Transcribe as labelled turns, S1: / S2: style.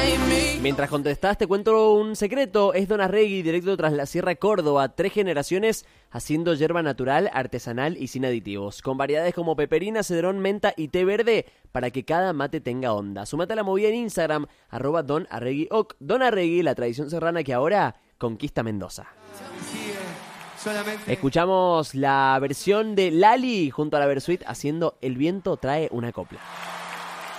S1: Mientras contestás, te cuento un secreto. Es Don Arregui, directo tras la Sierra Córdoba. 3 generaciones haciendo yerba natural, artesanal y sin aditivos. Con variedades como peperina, cedrón, menta y té verde para que cada mate tenga onda. Sumate a la movida en Instagram, @DonArreguiOc. Don Arregui, la tradición serrana que ahora conquista Mendoza. Escuchamos la versión de Lali junto a la Versuit haciendo El viento trae una copla.